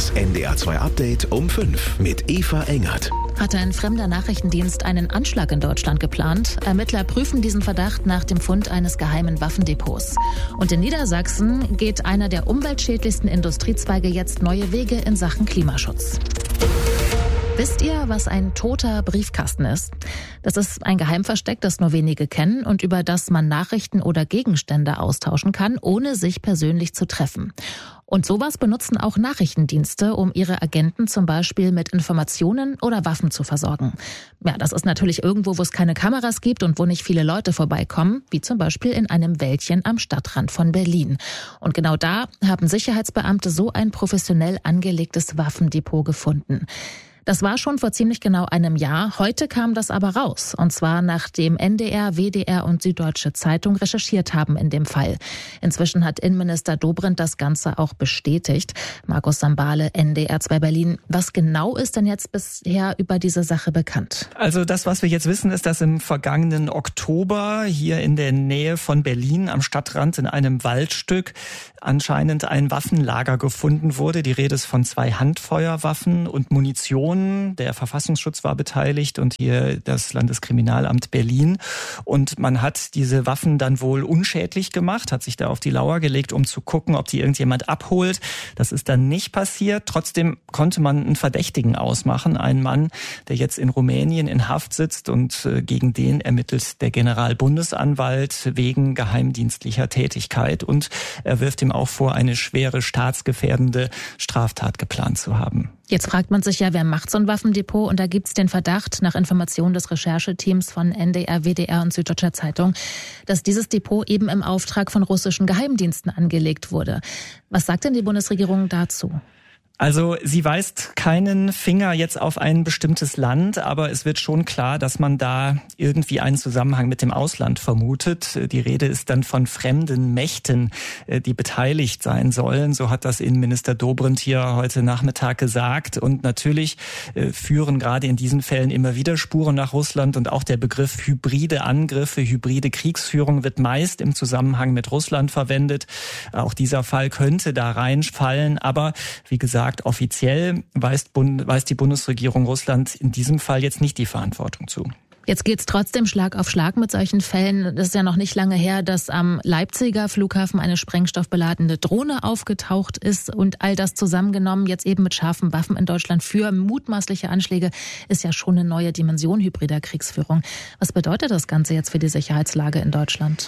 Das NDR 2 Update um 5 mit Eva Engert. Hatte ein fremder Nachrichtendienst einen Anschlag in Deutschland geplant? Ermittler prüfen diesen Verdacht nach dem Fund eines geheimen Waffendepots. Und in Niedersachsen geht einer der umweltschädlichsten Industriezweige jetzt neue Wege in Sachen Klimaschutz. Wisst ihr, was ein toter Briefkasten ist? Das ist ein Geheimversteck, das nur wenige kennen und über das man Nachrichten oder Gegenstände austauschen kann, ohne sich persönlich zu treffen. Und sowas benutzen auch Nachrichtendienste, um ihre Agenten zum Beispiel mit Informationen oder Waffen zu versorgen. Ja, das ist natürlich irgendwo, wo es keine Kameras gibt und wo nicht viele Leute vorbeikommen, wie zum Beispiel in einem Wäldchen am Stadtrand von Berlin. Und genau da haben Sicherheitsbeamte so ein professionell angelegtes Waffendepot gefunden. Das war schon vor ziemlich genau einem Jahr. Heute kam das aber raus. Und zwar nachdem NDR, WDR und Süddeutsche Zeitung recherchiert haben in dem Fall. Inzwischen hat Innenminister Dobrindt das Ganze auch bestätigt. Markus Sambale, NDR 2 Berlin. Was genau ist denn jetzt bisher über diese Sache bekannt? Also das, was wir jetzt wissen, ist, dass im vergangenen Oktober hier in der Nähe von Berlin am Stadtrand in einem Waldstück anscheinend ein Waffenlager gefunden wurde. Die Rede ist von 2 Handfeuerwaffen und Munition. Der Verfassungsschutz war beteiligt und hier das Landeskriminalamt Berlin. Und man hat diese Waffen dann wohl unschädlich gemacht, hat sich da auf die Lauer gelegt, um zu gucken, ob die irgendjemand abholt. Das ist dann nicht passiert. Trotzdem konnte man einen Verdächtigen ausmachen. Einen Mann, der jetzt in Rumänien in Haft sitzt und gegen den ermittelt der Generalbundesanwalt wegen geheimdienstlicher Tätigkeit. Und er wirft ihm auch vor, eine schwere staatsgefährdende Straftat geplant zu haben. Jetzt fragt man sich ja, wer macht so ein Waffendepot? Und da gibt's den Verdacht, nach Informationen des Rechercheteams von NDR, WDR und Süddeutscher Zeitung, dass dieses Depot eben im Auftrag von russischen Geheimdiensten angelegt wurde. Was sagt denn die Bundesregierung dazu? Also sie weist keinen Finger jetzt auf ein bestimmtes Land, aber es wird schon klar, dass man da irgendwie einen Zusammenhang mit dem Ausland vermutet. Die Rede ist dann von fremden Mächten, die beteiligt sein sollen. So hat das Innenminister Dobrindt hier heute Nachmittag gesagt. Und natürlich führen gerade in diesen Fällen immer wieder Spuren nach Russland. Und auch der Begriff hybride Angriffe, hybride Kriegsführung wird meist im Zusammenhang mit Russland verwendet. Auch dieser Fall könnte da reinfallen. Aber wie gesagt, offiziell weist die Bundesregierung Russland in diesem Fall jetzt nicht die Verantwortung zu. Jetzt geht's trotzdem Schlag auf Schlag mit solchen Fällen. Das ist ja noch nicht lange her, dass am Leipziger Flughafen eine sprengstoffbeladene Drohne aufgetaucht ist. Und all das zusammengenommen, jetzt eben mit scharfen Waffen in Deutschland für mutmaßliche Anschläge, ist ja schon eine neue Dimension hybrider Kriegsführung. Was bedeutet das Ganze jetzt für die Sicherheitslage in Deutschland?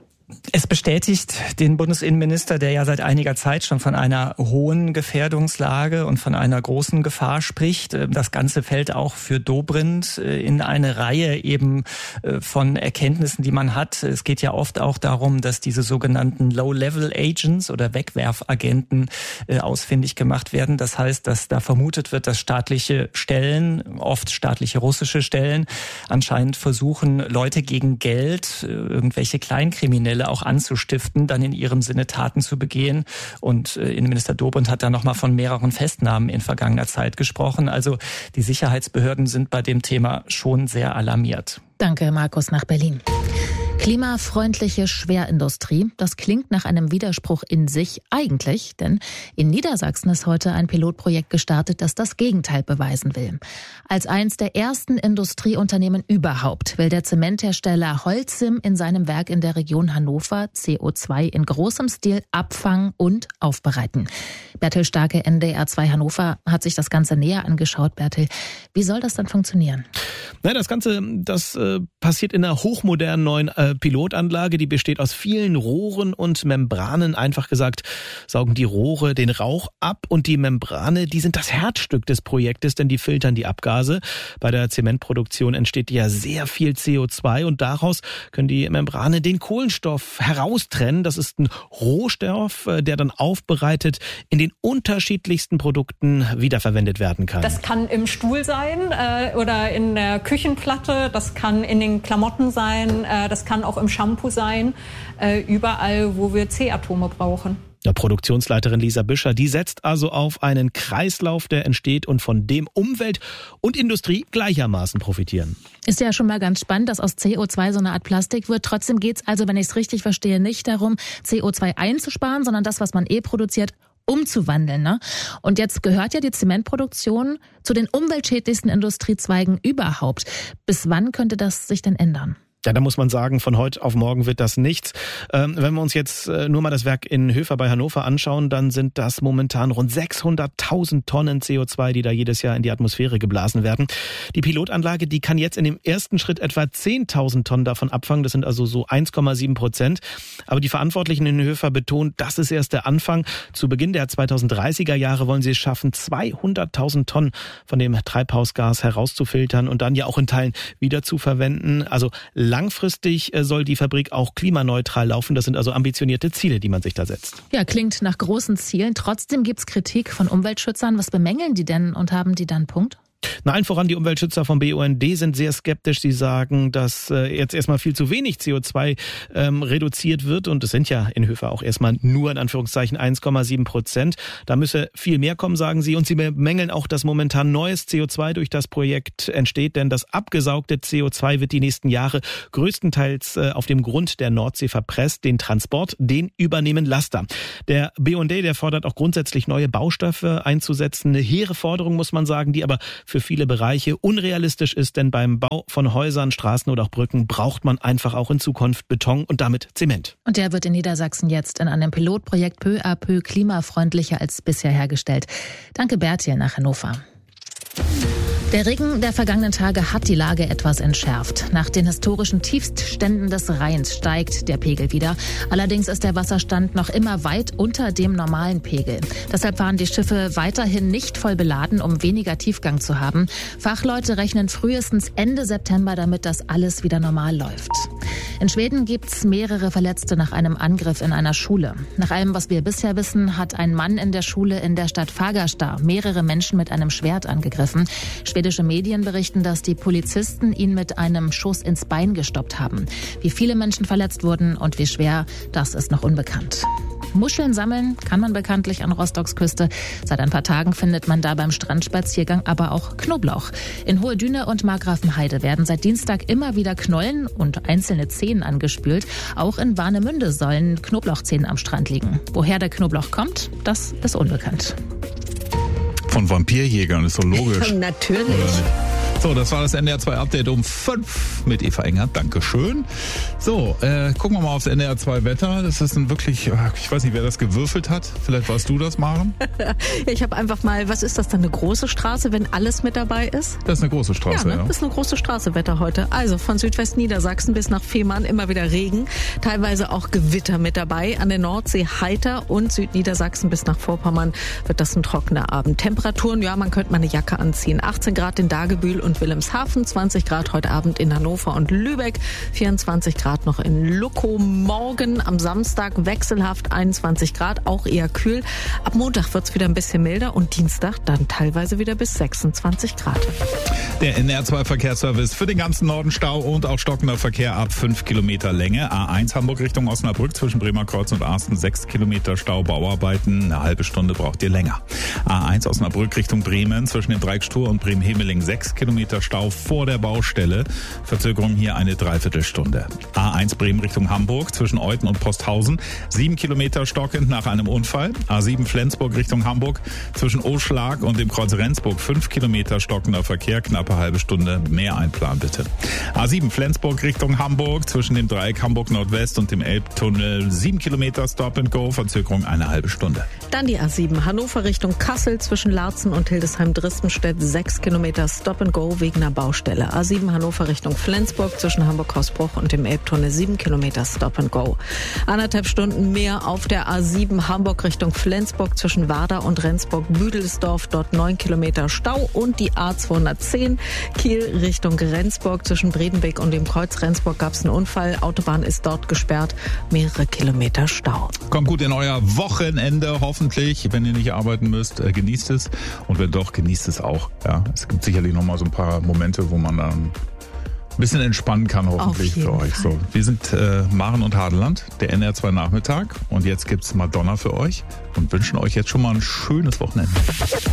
Es bestätigt den Bundesinnenminister, der ja seit einiger Zeit schon von einer hohen Gefährdungslage und von einer großen Gefahr spricht. Das Ganze fällt auch für Dobrindt in eine Reihe eben von Erkenntnissen, die man hat. Es geht ja oft auch darum, dass diese sogenannten Low-Level-Agents oder Wegwerfagenten ausfindig gemacht werden. Das heißt, dass da vermutet wird, dass staatliche Stellen, oft staatliche russische Stellen, anscheinend versuchen, Leute gegen Geld, irgendwelche Kleinkriminelle auch anzustiften, dann in ihrem Sinne Taten zu begehen. Und Innenminister Dobrindt hat da nochmal von mehreren Festnahmen in vergangener Zeit gesprochen. Also die Sicherheitsbehörden sind bei dem Thema schon sehr alarmiert. Danke, Markus, nach Berlin. Klimafreundliche Schwerindustrie, das klingt nach einem Widerspruch in sich eigentlich, denn in Niedersachsen ist heute ein Pilotprojekt gestartet, das das Gegenteil beweisen will. Als eins der ersten Industrieunternehmen überhaupt will der Zementhersteller Holcim in seinem Werk in der Region Hannover CO2 in großem Stil abfangen und aufbereiten. Bertil Starke, NDR 2 Hannover, hat sich das Ganze näher angeschaut. Bertil, wie soll das dann funktionieren? Das Ganze, das passiert in einer hochmodernen neuen Pilotanlage, die besteht aus vielen Rohren und Membranen. Einfach gesagt, saugen die Rohre den Rauch ab und die Membrane, die sind das Herzstück des Projektes, denn die filtern die Abgase. Bei der Zementproduktion entsteht ja sehr viel CO2 und daraus können die Membrane den Kohlenstoff heraustrennen. Das ist ein Rohstoff, der dann aufbereitet in den unterschiedlichsten Produkten wiederverwendet werden kann. Das kann im Stuhl sein oder in der Küchenplatte, das kann in den Klamotten sein, das kann auch im Shampoo sein, überall, wo wir C-Atome brauchen. Der Produktionsleiterin Lisa Büscher, die setzt also auf einen Kreislauf, der entsteht und von dem Umwelt und Industrie gleichermaßen profitieren. Ist ja schon mal ganz spannend, dass aus CO2 so eine Art Plastik wird. Trotzdem geht's also, wenn ich es richtig verstehe, nicht darum, CO2 einzusparen, sondern das, was man produziert, umzuwandeln. Ne? Und jetzt gehört ja die Zementproduktion zu den umweltschädlichsten Industriezweigen überhaupt. Bis wann könnte das sich denn ändern? Ja, da muss man sagen, von heute auf morgen wird das nichts. Wenn wir uns jetzt nur mal das Werk in Höfer bei Hannover anschauen, dann sind das momentan rund 600.000 Tonnen CO2, die da jedes Jahr in die Atmosphäre geblasen werden. Die Pilotanlage, die kann jetzt in dem ersten Schritt etwa 10.000 Tonnen davon abfangen. Das sind also so 1,7%. Aber die Verantwortlichen in Höfer betonen, das ist erst der Anfang. Zu Beginn der 2030er Jahre wollen sie es schaffen, 200.000 Tonnen von dem Treibhausgas herauszufiltern und dann ja auch in Teilen wieder zu verwenden. Also langfristig soll die Fabrik auch klimaneutral laufen. Das sind also ambitionierte Ziele, die man sich da setzt. Ja, klingt nach großen Zielen. Trotzdem gibt's Kritik von Umweltschützern. Was bemängeln die denn und haben die dann einen Punkt? Allen voran die Umweltschützer vom BUND sind sehr skeptisch. Sie sagen, dass jetzt erstmal viel zu wenig CO2 reduziert wird. Und es sind ja in Höfer auch erstmal nur in Anführungszeichen 1,7%. Da müsse viel mehr kommen, sagen sie. Und sie bemängeln auch, dass momentan neues CO2 durch das Projekt entsteht. Denn das abgesaugte CO2 wird die nächsten Jahre größtenteils auf dem Grund der Nordsee verpresst. Den Transport, den übernehmen Laster. Der BUND, der fordert auch grundsätzlich neue Baustoffe einzusetzen. Eine hehre Forderung, muss man sagen, die aber für viele Bereiche unrealistisch ist, denn beim Bau von Häusern, Straßen oder auch Brücken braucht man einfach auch in Zukunft Beton und damit Zement. Und der wird in Niedersachsen jetzt in einem Pilotprojekt peu à peu klimafreundlicher als bisher hergestellt. Danke Bertil nach Hannover. Der Regen der vergangenen Tage hat die Lage etwas entschärft. Nach den historischen Tiefstständen des Rheins steigt der Pegel wieder. Allerdings ist der Wasserstand noch immer weit unter dem normalen Pegel. Deshalb fahren die Schiffe weiterhin nicht voll beladen, um weniger Tiefgang zu haben. Fachleute rechnen frühestens Ende September damit, dass alles wieder normal läuft. In Schweden gibt's mehrere Verletzte nach einem Angriff in einer Schule. Nach allem, was wir bisher wissen, hat ein Mann in der Schule in der Stadt Fagersta mehrere Menschen mit einem Schwert angegriffen. Schwedische Medien berichten, dass die Polizisten ihn mit einem Schuss ins Bein gestoppt haben. Wie viele Menschen verletzt wurden und wie schwer, das ist noch unbekannt. Muscheln sammeln kann man bekanntlich an Rostocks Küste. Seit ein paar Tagen findet man da beim Strandspaziergang aber auch Knoblauch. In Hohe Düne und Markgrafenheide werden seit Dienstag immer wieder Knollen und einzelne Zehen angespült. Auch in Warnemünde sollen Knoblauchzehen am Strand liegen. Woher der Knoblauch kommt, das ist unbekannt. Von Vampirjägern, ist so logisch. Natürlich. So, das war das NDR 2 Update um 5 mit Eva Engert. Dankeschön. So, gucken wir mal aufs NDR 2 Wetter. Das ist ein wirklich, ich weiß nicht, wer das gewürfelt hat. Vielleicht warst du das, Maren? Ich habe einfach mal, was ist das dann, eine große Straße, wenn alles mit dabei ist? Das ist eine große Straße, ja. Das ist eine große Straße, Wetter heute. Also von Südwestniedersachsen bis nach Fehmarn immer wieder Regen, teilweise auch Gewitter mit dabei. An der Nordsee heiter und Südniedersachsen bis nach Vorpommern wird das ein trockener Abend. Temperaturen, ja, man könnte mal eine Jacke anziehen. 18 Grad in Dagebühl und Wilhelmshaven, 20 Grad heute Abend in Hannover und Lübeck, 24 Grad noch in Luckow. Morgen am Samstag wechselhaft 21 Grad, auch eher kühl. Ab Montag wird es wieder ein bisschen milder und Dienstag dann teilweise wieder bis 26 Grad. Der NDR 2 Verkehrsservice für den ganzen Norden Stau und auch stockender Verkehr ab 5 Kilometer Länge. A1 Hamburg Richtung Osnabrück zwischen Bremerkreuz und Arsten 6 Kilometer Stau, Bauarbeiten. Eine halbe Stunde braucht ihr länger. A1 Osnabrück Richtung Bremen zwischen dem Dreieck Stur und Bremen-Hemeling 6 Kilometer Stau vor der Baustelle. Verzögerung hier eine Dreiviertelstunde. A1 Bremen Richtung Hamburg zwischen Euthen und Posthausen 7 Kilometer stockend nach einem Unfall. A7 Flensburg Richtung Hamburg zwischen Oschlag und dem Kreuz Rendsburg 5 Kilometer stockender Verkehr, knappe halbe Stunde. Mehr einplanen bitte. A7 Flensburg Richtung Hamburg zwischen dem Dreieck Hamburg Nordwest und dem Elbtunnel 7 Kilometer Stop and Go, Verzögerung eine halbe Stunde. Dann die A7 Hannover Richtung Kassel zwischen Laatzen und Hildesheim-Dristenstedt 6 Kilometer Stop and Go wegen einer Baustelle. A7 Hannover Richtung Flensburg zwischen Hamburg-Hausbruch und dem Elbtunnel 7 Kilometer Stop and Go. 1,5 Stunden mehr auf der A7 Hamburg Richtung Flensburg zwischen Warder und Rendsburg-Büdelsdorf, dort 9 Kilometer Stau und die A210 Kiel Richtung Rendsburg zwischen Bredenbeck und dem Kreuz Rendsburg gab es einen Unfall. Autobahn ist dort gesperrt, mehrere Kilometer Stau. Kommt gut in euer Wochenende, hoffentlich. Wenn ihr nicht arbeiten müsst, genießt es. Und wenn doch, genießt es auch. Ja, es gibt sicherlich noch mal so ein paar Momente, wo man dann ein bisschen entspannen kann, hoffentlich für euch. So, wir sind Maren und Hadeland, der NDR 2 Nachmittag. Und jetzt gibt's Madonna für euch und wünschen euch jetzt schon mal ein schönes Wochenende.